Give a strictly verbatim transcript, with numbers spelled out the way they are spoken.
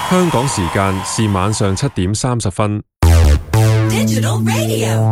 香港時間是晚上七點三十分。 Digital Radio